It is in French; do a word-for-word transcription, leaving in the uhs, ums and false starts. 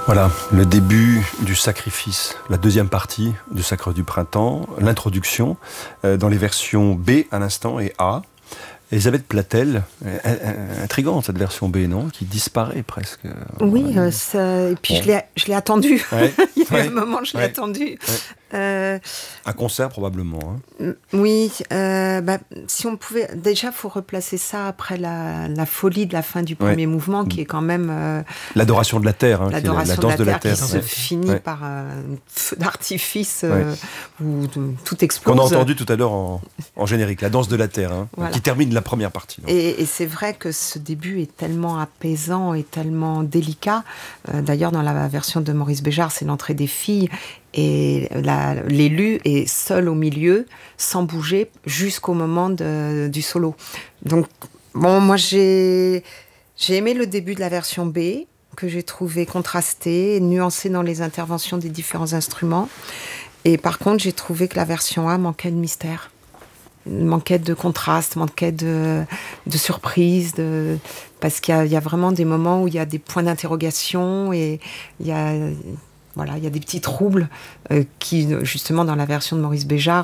Voilà, le début du sacrifice, la deuxième partie du Sacre du Printemps, l'introduction, euh, dans les versions B à l'instant et A. Elisabeth Platel, euh, intrigante cette version B, non? Qui disparaît presque. Oui, euh, ça, et puis bon. je, l'ai, je l'ai attendu. Ouais. Il y a ouais. eu un moment, je l'ai ouais. attendu. Ouais. Euh, un concert probablement. Hein. Oui, euh, bah, si on pouvait... Déjà, il faut replacer ça après la, la folie de la fin du premier ouais. mouvement, qui est quand même... Euh, L'adoration de la Terre. Hein, l'adoration qui est la, la danse de la de Terre, la Terre. qui Ouais. se finit ouais. par un feu d'artifice ouais. euh, où tout explose. Qu'on a entendu tout à l'heure en, en générique, la danse de la Terre, hein, voilà. qui termine la première partie. Et, et c'est vrai que ce début est tellement apaisant et tellement délicat. Euh, d'ailleurs, dans la version de Maurice Béjart, c'est l'entrée des filles. Et la, l'élu est seul au milieu, sans bouger, jusqu'au moment de, du solo. Donc, bon, moi, j'ai, j'ai aimé le début de la version B, que j'ai trouvé contrasté, nuancé dans les interventions des différents instruments. Et par contre, j'ai trouvé que la version A manquait de mystère. Manquait de contraste, manquait de, de surprise, de, parce qu'il y a, il y a vraiment des moments où il y a des points d'interrogation et il y a... Voilà, il y a des petits troubles euh, qui, justement, dans la version de Maurice Béjart,